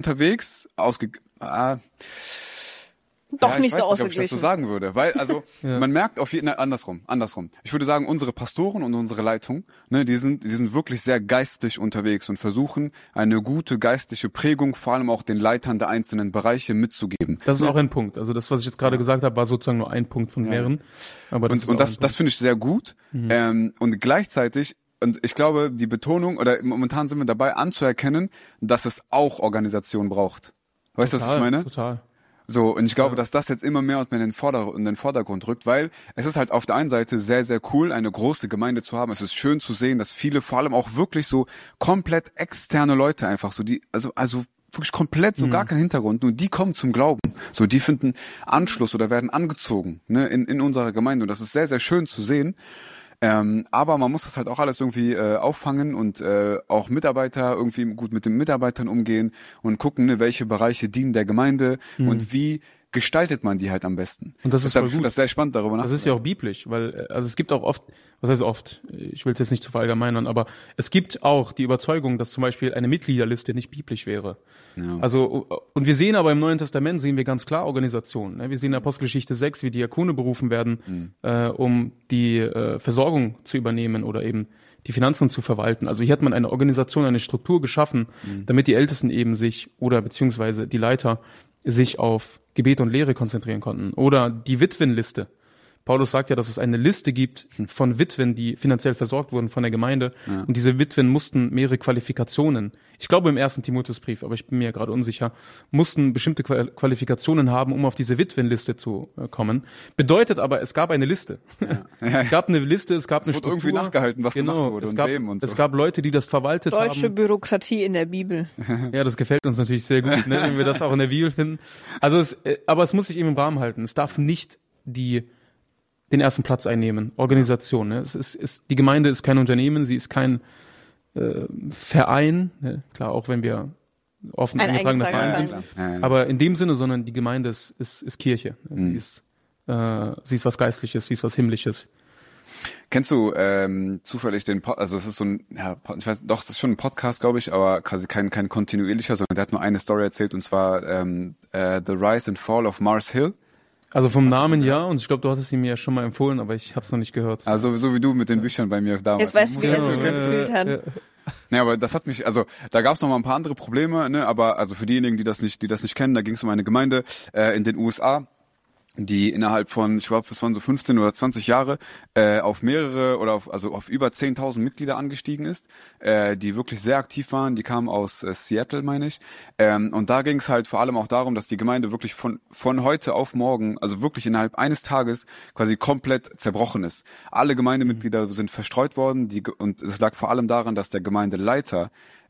unterwegs, Doch nicht so ausgeglichen. ausgeglichen. Ob ich das so sagen würde, weil also man merkt auf jeden Fall andersrum. Ich würde sagen, unsere Pastoren und unsere Leitung, ne, die sind wirklich sehr geistlich unterwegs und versuchen eine gute geistliche Prägung, vor allem auch den Leitern der einzelnen Bereiche mitzugeben. Das ist auch ein Punkt. Also das, was ich jetzt gerade gesagt habe, war sozusagen nur ein Punkt von mehreren. Aber das finde ich sehr gut. Und gleichzeitig, und ich glaube, die Betonung, oder momentan sind wir dabei anzuerkennen, dass es auch Organisation braucht. Weißt du, was ich meine? Total. So, und ich glaube, dass das jetzt immer mehr und mehr in den Vordergrund rückt, weil es ist halt auf der einen Seite sehr, sehr cool, eine große Gemeinde zu haben. Es ist schön zu sehen, dass viele, vor allem auch wirklich so komplett externe Leute einfach so, die, also wirklich komplett so gar kein Hintergrund, nur die kommen zum Glauben. So, die finden Anschluss oder werden angezogen, ne, in unserer Gemeinde. Und das ist sehr, sehr schön zu sehen. Aber man muss das halt auch alles irgendwie auffangen und auch Mitarbeiter irgendwie gut mit den Mitarbeitern umgehen und gucken, ne, welche Bereiche dienen der Gemeinde und wie gestaltet man die halt am besten. Und das ist voll gut. Ich finde das sehr spannend, darüber nachzudenken. Das ist ja auch biblisch, weil also es gibt auch oft, was heißt oft, ich will es jetzt nicht zu verallgemeinern, aber es gibt auch die Überzeugung, dass zum Beispiel eine Mitgliederliste nicht biblisch wäre. Ja. Also, und wir sehen aber im Neuen Testament, sehen wir ganz klar Organisationen. Ne? Wir sehen in Apostelgeschichte 6, wie Diakone berufen werden, um die Versorgung zu übernehmen oder eben die Finanzen zu verwalten. Also hier hat man eine Organisation, eine Struktur geschaffen, damit die Ältesten eben sich oder beziehungsweise die Leiter sich auf Gebet und Lehre konzentrieren konnten. Oder die Witwenliste. Paulus sagt ja, dass es eine Liste gibt von Witwen, die finanziell versorgt wurden von der Gemeinde. Ja. Und diese Witwen mussten mehrere Qualifikationen, ich glaube im 1. Timotheusbrief, aber ich bin mir gerade unsicher, mussten bestimmte Qualifikationen haben, um auf diese Witwenliste zu kommen. Bedeutet aber, es gab eine Liste. Ja. Es gab eine Liste, es gab eine Struktur. Es wurde irgendwie nachgehalten, was gemacht wurde und wem und so. Es gab Leute, die das verwaltet haben. Deutsche Bürokratie in der Bibel. Ja, das gefällt uns natürlich sehr gut, ne, wenn wir das auch in der Bibel finden. Also aber es muss sich eben im Rahmen halten. Es darf nicht den ersten Platz einnehmen. Organisation. Ne? Die Gemeinde ist kein Unternehmen, sie ist kein Verein. Ne? Klar, auch wenn wir offen eingetragener Verein sind. Ja. Aber in dem Sinne, sondern die Gemeinde ist Kirche. Sie ist was Geistliches, sie ist was Himmlisches. Kennst du zufällig also es ist so ein, ich weiß, doch, es ist schon ein Podcast, glaube ich, aber quasi kein kontinuierlicher, sondern der hat nur eine Story erzählt, und zwar The Rise and Fall of Mars Hill. Also vom Namen ja, und ich glaube, du hattest ihn mir ja schon mal empfohlen, aber ich habe es noch nicht gehört. Also so wie du mit den Büchern bei mir damals. Jetzt weißt du, wie er sich gefühlt hat. Ja, aber das hat mich, also da gab es noch mal ein paar andere Probleme, ne? Aber also für diejenigen, die das nicht kennen, da ging es um eine Gemeinde in den USA, die innerhalb von, ich glaube, es waren so 15 oder 20 Jahre auf mehrere oder auf über 10.000 Mitglieder angestiegen ist, die wirklich sehr aktiv waren. Die kamen aus Seattle, meine ich. Und da ging es halt vor allem auch darum, dass die Gemeinde wirklich von heute auf morgen, also wirklich innerhalb eines Tages quasi komplett zerbrochen ist. Alle Gemeindemitglieder sind verstreut worden, und es lag vor allem daran, dass der Gemeindeleiter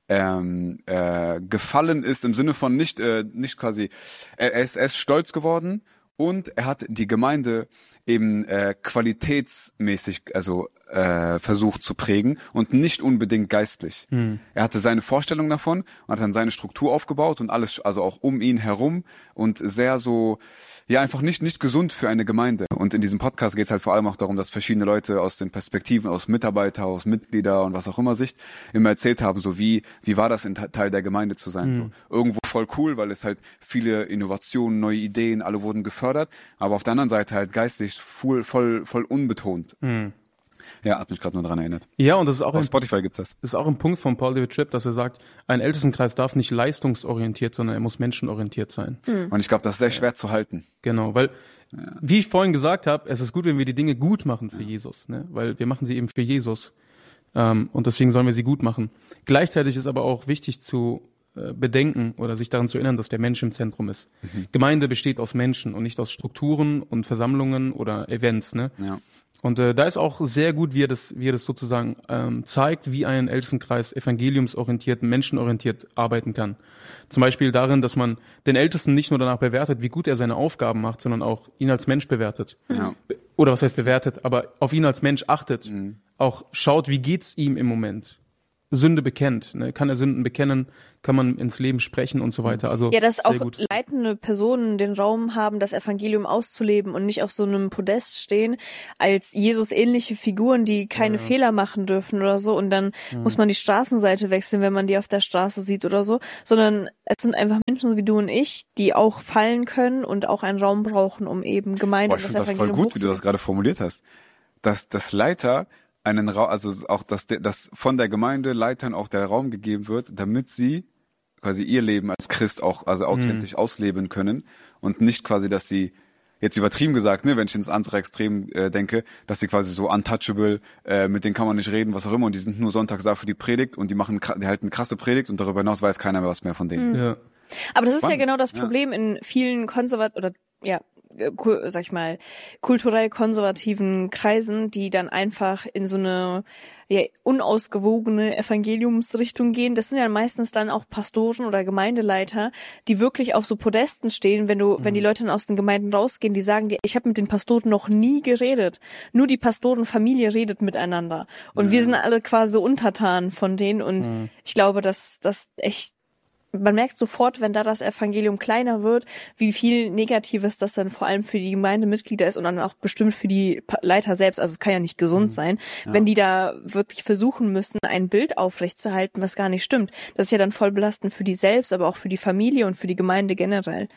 gefallen ist, im Sinne von nicht quasi, er ist stolz geworden. Und er hat die Gemeinde eben qualitätsmäßig versucht zu prägen und nicht unbedingt geistlich. Er hatte seine Vorstellung davon und hat dann seine Struktur aufgebaut und alles, also auch um ihn herum, und sehr so, ja, einfach nicht gesund für eine Gemeinde. Und in diesem Podcast geht es halt vor allem auch darum, dass verschiedene Leute aus den Perspektiven, aus Mitarbeiter, aus Mitglieder und was auch immer Sicht immer erzählt haben, so wie war das, Teil der Gemeinde zu sein. So irgendwo voll cool, weil es halt viele Innovationen, neue Ideen, alle wurden gefördert, aber auf der anderen Seite halt geistig voll unbetont. Ja, hat mich gerade nur daran erinnert. Ja, und das ist auch auf Spotify gibt's das. Das ist auch ein Punkt von Paul David Tripp, dass er sagt, ein Ältestenkreis darf nicht leistungsorientiert, sondern er muss menschenorientiert sein. Und ich glaube, das ist sehr schwer zu halten. Genau, weil, wie ich vorhin gesagt habe, es ist gut, wenn wir die Dinge gut machen für Jesus, ne? Weil wir machen sie eben für Jesus. Und deswegen sollen wir sie gut machen. Gleichzeitig ist aber auch wichtig zu bedenken oder sich daran zu erinnern, dass der Mensch im Zentrum ist. Gemeinde besteht aus Menschen und nicht aus Strukturen und Versammlungen oder Events, ne? Ja. Und da ist auch sehr gut, wie er das sozusagen zeigt, wie ein Ältestenkreis evangeliumsorientiert, menschenorientiert arbeiten kann. Zum Beispiel darin, dass man den Ältesten nicht nur danach bewertet, wie gut er seine Aufgaben macht, sondern auch ihn als Mensch bewertet. Ja. Oder was heißt bewertet, aber auf ihn als Mensch achtet. Auch schaut, wie geht's ihm im Moment. Sünde bekennt. Ne? Kann er Sünden bekennen, kann man ins Leben sprechen und so weiter. Also ja, dass auch gut. leitende Personen den Raum haben, das Evangelium auszuleben und nicht auf so einem Podest stehen, als Jesus-ähnliche Figuren, die keine Fehler machen dürfen oder so. Und dann muss man die Straßenseite wechseln, wenn man die auf der Straße sieht oder so. Sondern es sind einfach Menschen wie du und ich, die auch fallen können und auch einen Raum brauchen, um eben Gemeinde Ich und das finde das Evangelium voll gut, wie du das gerade formuliert hast. Dass Leiter einen Raum, also auch, dass von der Gemeinde Leitern auch der Raum gegeben wird, damit sie quasi ihr Leben als Christ auch, also authentisch ausleben können und nicht quasi, dass sie, jetzt übertrieben gesagt, ne, wenn ich ins andere Extrem denke, dass sie quasi so untouchable, mit denen kann man nicht reden, was auch immer, und die sind nur sonntags da für die Predigt und die halten eine krasse Predigt und darüber hinaus weiß keiner mehr was mehr von denen. Ja. Aber das ist ja Spannend. genau das Problem in vielen sag ich mal, kulturell konservativen Kreisen, die dann einfach in so eine unausgewogene Evangeliumsrichtung gehen. Das sind ja meistens dann auch Pastoren oder Gemeindeleiter, die wirklich auf so Podesten stehen, wenn die Leute dann aus den Gemeinden rausgehen, die sagen dir, ich habe mit den Pastoren noch nie geredet. Nur die Pastorenfamilie redet miteinander. Und wir sind alle quasi untertan von denen. Und ich glaube, dass das echt, man merkt sofort, wenn da das Evangelium kleiner wird, wie viel Negatives das dann vor allem für die Gemeindemitglieder ist und dann auch bestimmt für die Leiter selbst. Also es kann ja nicht gesund sein, wenn die da wirklich versuchen müssen, ein Bild aufrechtzuerhalten, was gar nicht stimmt. Das ist ja dann voll belastend für die selbst, aber auch für die Familie und für die Gemeinde generell.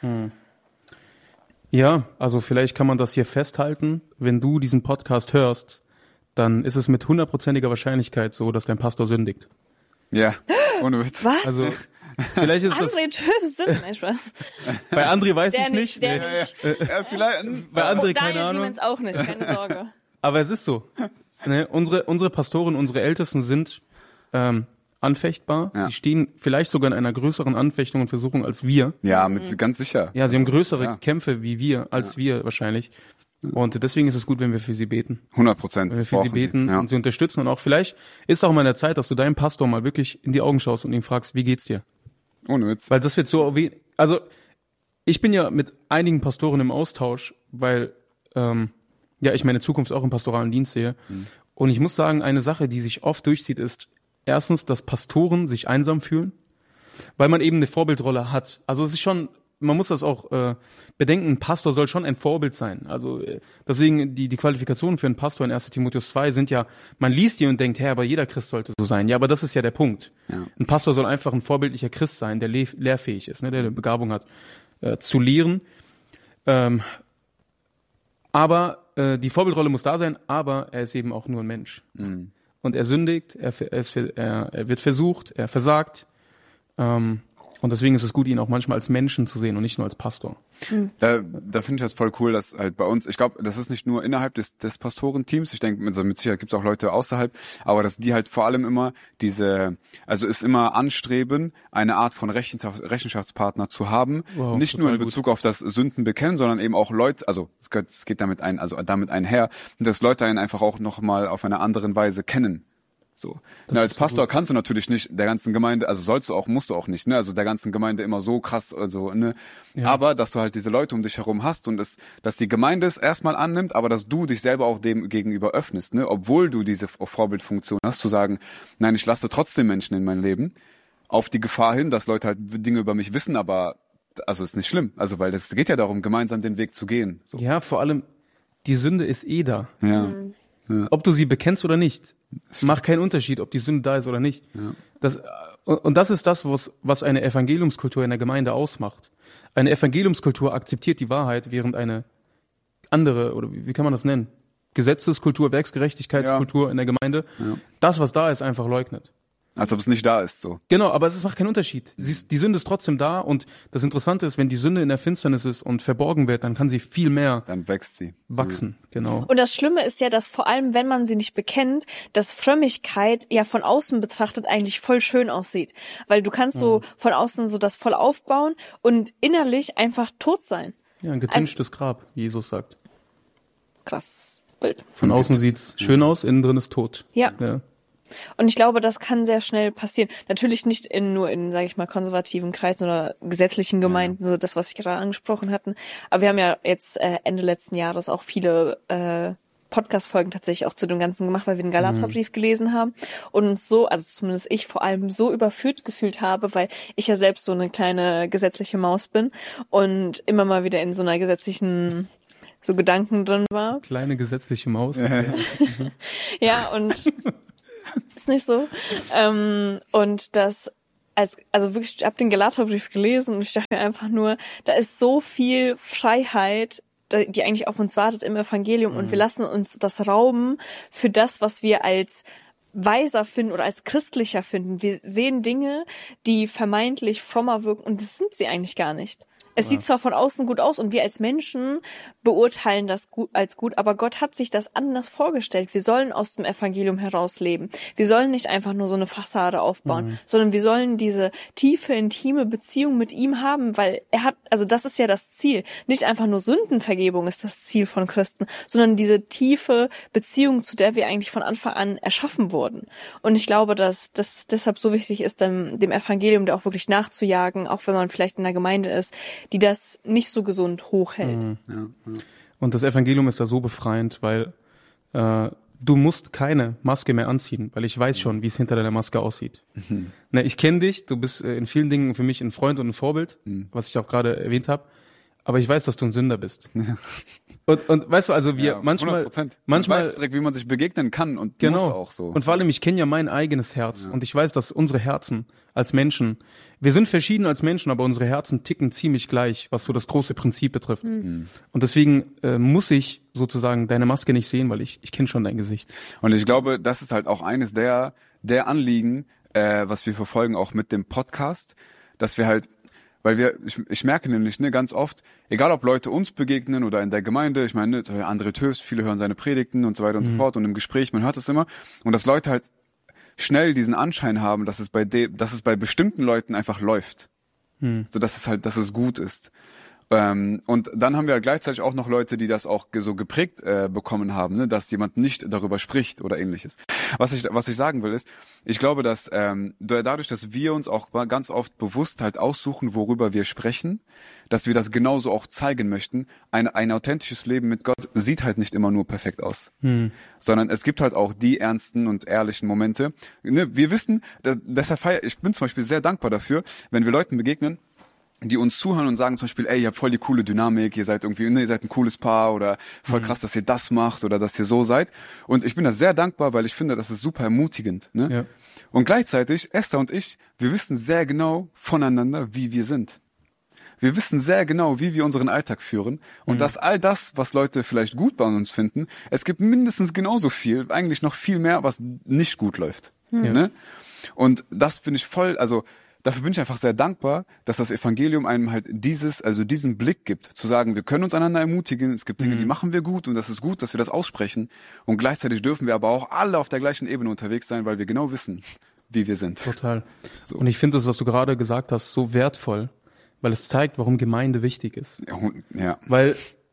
Ja, also vielleicht kann man das hier festhalten. Wenn du diesen Podcast hörst, dann ist es mit 100%iger Wahrscheinlichkeit so, dass dein Pastor sündigt. Ja, ohne Witz. Was? Also vielleicht ist das André Tschüss, nein, Spaß. bei André weiß Der ich nicht. der Nee. nicht. Ja, vielleicht. Bei André Und keine Daniel Ahnung. Siemens auch nicht, keine Sorge. Aber es ist so. Ne? Unsere Pastoren, unsere Ältesten sind anfechtbar. Ja. Sie stehen vielleicht sogar in einer größeren Anfechtung und Versuchung als wir. Ja, ganz sicher. Ja, sie haben größere Ja. Kämpfe wie wir, als wir wahrscheinlich. Und deswegen ist es gut, wenn wir für sie beten. 100%. Wenn wir für sie beten und sie unterstützen. Und auch vielleicht ist auch mal in der Zeit, dass du deinem Pastor mal wirklich in die Augen schaust und ihn fragst, wie geht's dir? Ohne Witz. Weil das wird so, also ich bin ja mit einigen Pastoren im Austausch, weil ich meine Zukunft auch im pastoralen Dienst sehe. Und ich muss sagen, eine Sache, die sich oft durchzieht, ist erstens, dass Pastoren sich einsam fühlen, weil man eben eine Vorbildrolle hat. Also es ist schon, man muss das auch bedenken, ein Pastor soll schon ein Vorbild sein. Also deswegen die Qualifikationen für einen Pastor in 1. Timotheus 2 sind ja, man liest die und denkt, aber jeder Christ sollte so sein. Ja, aber das ist ja der Punkt. Ja. Ein Pastor soll einfach ein vorbildlicher Christ sein, der lehrfähig ist, ne, der eine Begabung hat, zu lehren. Aber die Vorbildrolle muss da sein, aber er ist eben auch nur ein Mensch. Und er sündigt, er wird versucht, er versagt. Und deswegen ist es gut, ihn auch manchmal als Menschen zu sehen und nicht nur als Pastor. Da finde ich das voll cool, dass halt bei uns, ich glaube, das ist nicht nur innerhalb des Pastorenteams, ich denke, mit Sicherheit gibt es auch Leute außerhalb, aber dass die halt vor allem immer ist immer anstreben, eine Art von Rechenschaftspartner zu haben, Wow, nicht nur in total Bezug auf das Sündenbekennen, sondern eben auch Leute, also es geht damit einher, dass Leute einen einfach auch nochmal auf eine andere Weise kennen. So. Na, als Pastor kannst du natürlich nicht der ganzen Gemeinde, also musst du auch nicht, ne, also der ganzen Gemeinde immer so krass, also, ne, aber dass du halt diese Leute um dich herum hast und dass die Gemeinde es erstmal annimmt, aber dass du dich selber auch dem gegenüber öffnest, ne, obwohl du diese Vorbildfunktion hast, zu sagen, nein, ich lasse trotzdem Menschen in mein Leben, auf die Gefahr hin, dass Leute halt Dinge über mich wissen, aber, also ist nicht schlimm, also, weil das geht ja darum, gemeinsam den Weg zu gehen, so. Ja, vor allem, die Sünde ist da. Ja. Ob du sie bekennst oder nicht, macht keinen Unterschied, ob die Sünde da ist oder nicht. Ja. Das ist das, was eine Evangeliumskultur in der Gemeinde ausmacht. Eine Evangeliumskultur akzeptiert die Wahrheit, während eine andere, oder wie kann man das nennen? Gesetzeskultur, Werksgerechtigkeitskultur in der Gemeinde, das, was da ist, einfach leugnet. Als ob es nicht da ist, so. Genau, aber es macht keinen Unterschied. Die Sünde ist trotzdem da und das Interessante ist, wenn die Sünde in der Finsternis ist und verborgen wird, dann kann sie viel mehr Dann wächst sie. wachsen. Genau. Und das Schlimme ist ja, dass vor allem, wenn man sie nicht bekennt, dass Frömmigkeit ja von außen betrachtet eigentlich voll schön aussieht. Weil du kannst so von außen so das voll aufbauen und innerlich einfach tot sein. Ja, ein getünchtes Grab, wie Jesus sagt. Krasses Bild. Von außen sieht's schön aus, innen drin ist tot. Ja. Ja. Und ich glaube, das kann sehr schnell passieren. Natürlich nicht nur in, sage ich mal, konservativen Kreisen oder gesetzlichen Gemeinden, so das, was ich gerade angesprochen hatten. Aber wir haben ja jetzt Ende letzten Jahres auch viele Podcast-Folgen tatsächlich auch zu dem Ganzen gemacht, weil wir den Galaterbrief gelesen haben und uns so, also zumindest ich vor allem, so überführt gefühlt habe, weil ich ja selbst so eine kleine gesetzliche Maus bin und immer mal wieder in so einer gesetzlichen so Gedanken drin war. Kleine gesetzliche Maus. Ja, und ist nicht so. Und das also wirklich, ich habe den Galaterbrief gelesen und ich dachte mir einfach nur, da ist so viel Freiheit, die eigentlich auf uns wartet im Evangelium und wir lassen uns das rauben für das, was wir als weiser finden oder als christlicher finden. Wir sehen Dinge, die vermeintlich frommer wirken und das sind sie eigentlich gar nicht. Es sieht zwar von außen gut aus und wir als Menschen beurteilen das als gut, aber Gott hat sich das anders vorgestellt. Wir sollen aus dem Evangelium heraus leben. Wir sollen nicht einfach nur so eine Fassade aufbauen, sondern wir sollen diese tiefe, intime Beziehung mit ihm haben, weil also das ist ja das Ziel. Nicht einfach nur Sündenvergebung ist das Ziel von Christen, sondern diese tiefe Beziehung, zu der wir eigentlich von Anfang an erschaffen wurden. Und ich glaube, dass das deshalb so wichtig ist, dem Evangelium da auch wirklich nachzujagen, auch wenn man vielleicht in einer Gemeinde ist, die das nicht so gesund hochhält. Und das Evangelium ist da so befreiend, weil du musst keine Maske mehr anziehen, weil ich weiß schon, wie es hinter deiner Maske aussieht. Ne, ich kenne dich, du bist in vielen Dingen für mich ein Freund und ein Vorbild, was ich auch gerade erwähnt habe, aber ich weiß, dass du ein Sünder bist. Und weißt du, also wir manchmal 100%. Man weiß direkt, wie man sich begegnen kann und muss auch so. Und vor allem, ich kenne ja mein eigenes Herz und ich weiß, dass unsere Herzen als Menschen, wir sind verschieden als Menschen, aber unsere Herzen ticken ziemlich gleich, was so das große Prinzip betrifft. Und deswegen muss ich sozusagen deine Maske nicht sehen, weil ich kenne schon dein Gesicht. Und ich glaube, das ist halt auch eines der Anliegen, was wir verfolgen, auch mit dem Podcast, dass wir halt, weil ich merke nämlich, ganz oft, egal ob Leute uns begegnen oder in der Gemeinde, ich meine, André Töfs, viele hören seine Predigten und so weiter und so fort und im Gespräch, man hört es immer, und dass Leute halt schnell diesen Anschein haben, dass es bei bestimmten Leuten einfach läuft. So dass es gut ist. Und dann haben wir halt gleichzeitig auch noch Leute, die das auch so geprägt bekommen haben, dass jemand nicht darüber spricht oder ähnliches. Was ich sagen will ist, ich glaube, dass dadurch, dass wir uns auch ganz oft bewusst halt aussuchen, worüber wir sprechen, dass wir das genauso auch zeigen möchten. Ein authentisches Leben mit Gott sieht halt nicht immer nur perfekt aus, sondern es gibt halt auch die ernsten und ehrlichen Momente. Wir wissen, deshalb ich bin zum Beispiel sehr dankbar dafür, wenn wir Leuten begegnen, die uns zuhören und sagen zum Beispiel, ey, ihr habt voll die coole Dynamik, ihr seid ein cooles Paar oder voll krass, dass ihr das macht oder dass ihr so seid. Und ich bin da sehr dankbar, weil ich finde, das ist super ermutigend. Ja. Und gleichzeitig, Esther und ich, wir wissen sehr genau voneinander, wie wir sind. Wir wissen sehr genau, wie wir unseren Alltag führen und dass all das, was Leute vielleicht gut bei uns finden, es gibt mindestens genauso viel, eigentlich noch viel mehr, was nicht gut läuft. Ne? Und das finde ich dafür bin ich einfach sehr dankbar, dass das Evangelium einem halt diesen Blick gibt, zu sagen, wir können uns einander ermutigen, es gibt Dinge, die machen wir gut und das ist gut, dass wir das aussprechen und gleichzeitig dürfen wir aber auch alle auf der gleichen Ebene unterwegs sein, weil wir genau wissen, wie wir sind. Total. So. Und ich finde das, was du gerade gesagt hast, so wertvoll, weil es zeigt, warum Gemeinde wichtig ist. Ja. Weil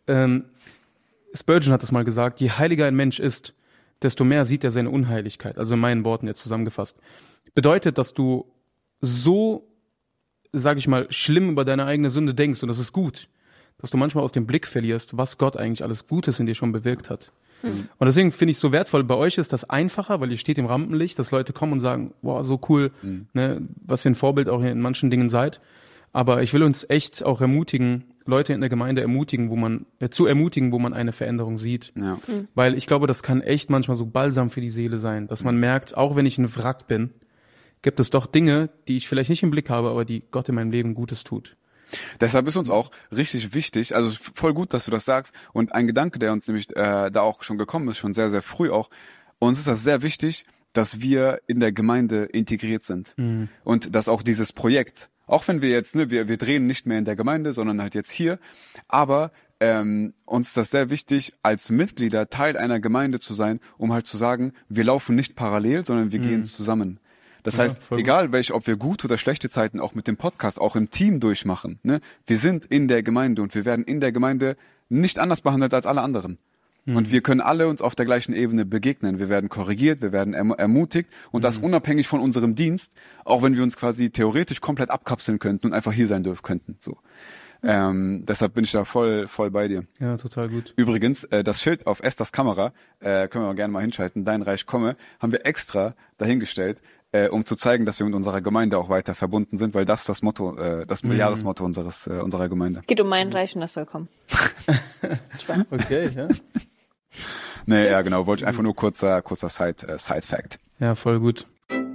Spurgeon hat es mal gesagt, je heiliger ein Mensch ist, desto mehr sieht er seine Unheiligkeit, also in meinen Worten jetzt zusammengefasst. Bedeutet, dass du so, sag ich mal, schlimm über deine eigene Sünde denkst, und das ist gut, dass du manchmal aus dem Blick verlierst, was Gott eigentlich alles Gutes in dir schon bewirkt hat. Und deswegen finde ich es so wertvoll, bei euch ist das einfacher, weil ihr steht im Rampenlicht, dass Leute kommen und sagen, wow, so cool, ne, was ihr ein Vorbild auch in manchen Dingen seid. Aber ich will uns echt auch ermutigen, Leute in der Gemeinde zu ermutigen, wo man eine Veränderung sieht. Ja. Weil ich glaube, das kann echt manchmal so Balsam für die Seele sein, dass man merkt, auch wenn ich ein Wrack bin, gibt es doch Dinge, die ich vielleicht nicht im Blick habe, aber die Gott in meinem Leben Gutes tut. Deshalb ist uns auch richtig wichtig, also voll gut, dass du das sagst, und ein Gedanke, der uns nämlich da auch schon gekommen ist, schon sehr, sehr früh auch, uns ist das sehr wichtig, dass wir in der Gemeinde integriert sind und dass auch dieses Projekt, auch wenn wir jetzt, wir drehen nicht mehr in der Gemeinde, sondern halt jetzt hier, aber uns ist das sehr wichtig, als Mitglieder Teil einer Gemeinde zu sein, um halt zu sagen, wir laufen nicht parallel, sondern wir gehen zusammen. Das heißt, egal ob wir gute oder schlechte Zeiten auch mit dem Podcast, auch im Team durchmachen, wir sind in der Gemeinde und wir werden in der Gemeinde nicht anders behandelt als alle anderen. Und wir können alle uns auf der gleichen Ebene begegnen. Wir werden korrigiert, wir werden ermutigt und das unabhängig von unserem Dienst, auch wenn wir uns quasi theoretisch komplett abkapseln könnten und einfach hier sein könnten. So. Deshalb bin ich da voll bei dir. Ja, total gut. Übrigens, das Schild auf Esthers Kamera, können wir gerne mal hinschalten, Dein Reich komme, haben wir extra dahingestellt, um zu zeigen, dass wir mit unserer Gemeinde auch weiter verbunden sind, weil das ist das Motto, das Jahresmotto unserer Gemeinde. Geht um mein Reich und das soll kommen. Spaß. Okay, ja. Nee, ja genau, wollte ich einfach nur kurzer Side-Fact. Ja, voll gut.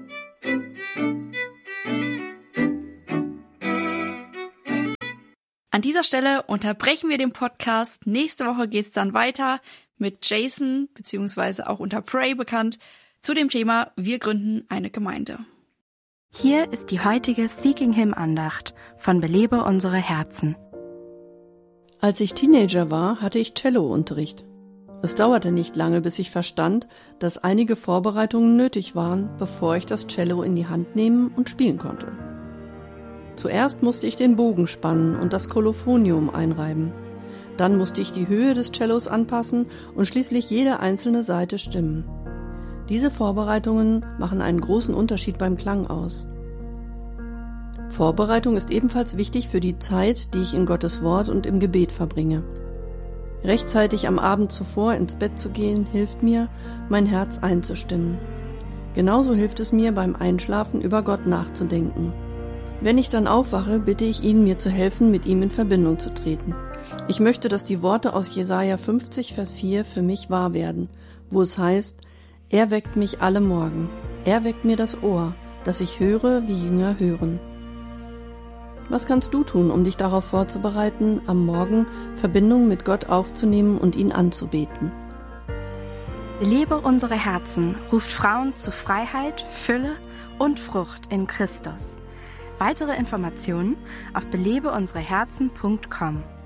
An dieser Stelle unterbrechen wir den Podcast. Nächste Woche geht's dann weiter mit Jason, beziehungsweise auch unter Pray bekannt, zu dem Thema Wir gründen eine Gemeinde. Hier ist die heutige Seeking Him Andacht von Belebe unsere Herzen. Als ich Teenager war, hatte ich Cello-Unterricht. Es dauerte nicht lange, bis ich verstand, dass einige Vorbereitungen nötig waren, bevor ich das Cello in die Hand nehmen und spielen konnte. Zuerst musste ich den Bogen spannen und das Kolophonium einreiben. Dann musste ich die Höhe des Cellos anpassen und schließlich jede einzelne Saite stimmen. Diese Vorbereitungen machen einen großen Unterschied beim Klang aus. Vorbereitung ist ebenfalls wichtig für die Zeit, die ich in Gottes Wort und im Gebet verbringe. Rechtzeitig am Abend zuvor ins Bett zu gehen, hilft mir, mein Herz einzustimmen. Genauso hilft es mir, beim Einschlafen über Gott nachzudenken. Wenn ich dann aufwache, bitte ich ihn, mir zu helfen, mit ihm in Verbindung zu treten. Ich möchte, dass die Worte aus Jesaja 50, Vers 4 für mich wahr werden, wo es heißt: Er weckt mich alle Morgen. Er weckt mir das Ohr, dass ich höre, wie Jünger hören. Was kannst du tun, um dich darauf vorzubereiten, am Morgen Verbindung mit Gott aufzunehmen und ihn anzubeten? Belebe unsere Herzen ruft Frauen zu Freiheit, Fülle und Frucht in Christus. Weitere Informationen auf belebeunsereherzen.com.